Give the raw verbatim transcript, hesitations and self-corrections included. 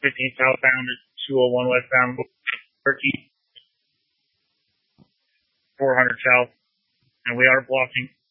fifteen southbound to two oh one westbound, thirteen, four hundred south, and we are blocking